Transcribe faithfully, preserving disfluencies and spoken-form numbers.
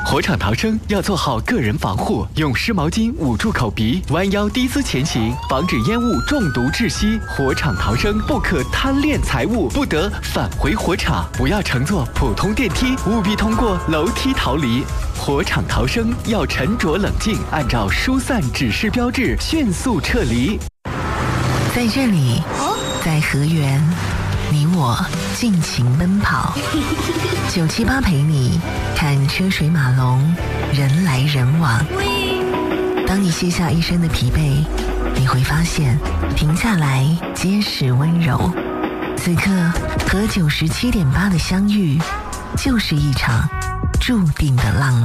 火场逃生要做好个人防护，用湿毛巾捂住口鼻，弯腰低姿前行，防止烟雾中毒窒息。火场逃生不可贪恋财物，不得返回火场，不要乘坐普通电梯，务必通过楼梯逃离。火场逃生要沉着冷静，按照疏散指示标志迅速撤离。 在这里，在河源，你我尽情奔跑。九七八陪你看车水马龙，人来人往。当你卸下一身的疲惫，你会发现停下来皆是温柔。此刻和九十七点八的相遇，就是一场注定的浪漫。